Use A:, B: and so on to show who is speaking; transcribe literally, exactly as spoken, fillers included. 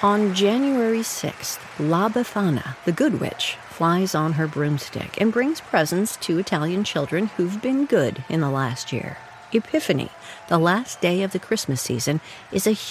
A: On January sixth, La Befana, the Good Witch, flies on her broomstick and brings presents to Italian children who've been good in the last year. Epiphany, the last day of the Christmas season, is a